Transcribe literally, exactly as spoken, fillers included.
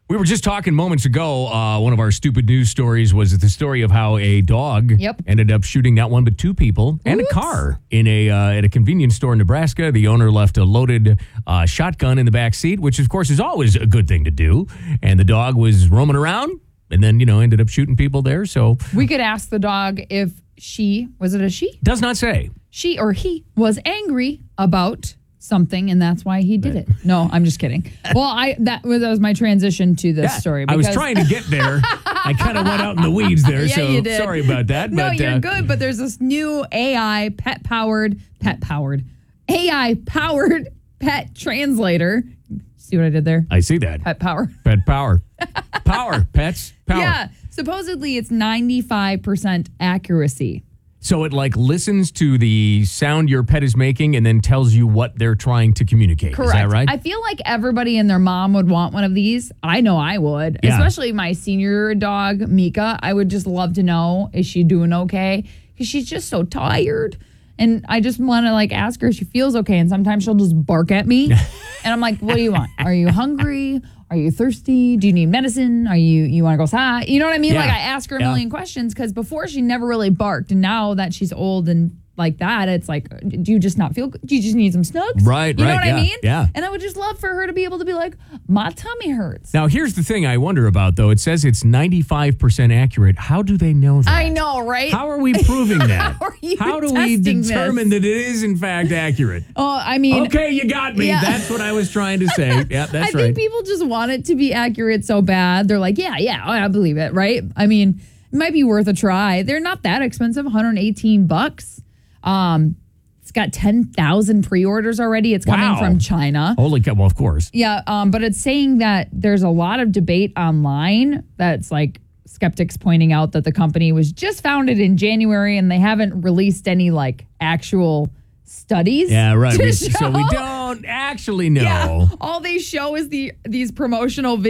We were just talking moments ago. Uh, one of our stupid news stories was the story of how a dog Yep. ended up shooting not one but two people and Oops. a car in a uh, at a convenience store in Nebraska. The owner left a loaded uh, shotgun in the back seat, which of course is always a good thing to do. And the dog was roaming around, and then you know ended up shooting people there. So We could ask the dog if she, was it a she? does not say. She or he was angry about something, and that's why he did it. No, I'm just kidding. Well, I that was, that was my transition to this Yeah, story. I was because- trying to get there. I kind of went out in the weeds there, Yeah, so you did. sorry about that. No, but, you're uh, good, but there's this new A I pet powered, pet powered, A I powered pet translator. See what I did there? I see that. Pet power. Pet power. Power. Pets. Power. Yeah. Supposedly it's ninety-five percent accuracy. So it like listens to the sound your pet is making and then tells you what they're trying to communicate. Correct. Is that right? I feel like everybody and their mom would want one of these. I know I would, Yeah. especially my senior dog, Mika. I would just love to know, is she doing okay? Because she's just so tired. And I just want to like ask her if she feels okay. And sometimes she'll just bark at me. And I'm like, what do you want? Are you hungry? Are you thirsty? Do you need medicine? Are you, you want to go outside? You know what I mean? Yeah. Like I ask her a Yeah. million questions because before she never really barked. And now that she's old and like that, it's like, do you just not feel good? Do you just need some snugs? Right, You know right, what yeah, I mean? yeah. And I would just love for her to be able to be like, my tummy hurts. Now, here's the thing I wonder about, though. It says it's ninety-five percent accurate. How do they know that? I know, right? How are we proving that? How are you How do we testing determine this? that it is, in fact, accurate? Oh, I mean, Okay, you got me. Yeah. That's what I was trying to say. Yeah, that's I right. think people just want it to be accurate so bad. They're like, yeah, yeah, oh, I believe it, right? I mean, it might be worth a try. They're not that expensive, one hundred eighteen bucks. Um, it's got ten thousand pre-orders already. It's coming Wow. from China. Holy cow. Well, of course. Yeah, um, but it's saying that there's a lot of debate online that's like skeptics pointing out that the company was just founded in January and they haven't released any like actual studies. Yeah, right. to We, so we show. don't actually know. Yeah, all they show is the these promotional videos.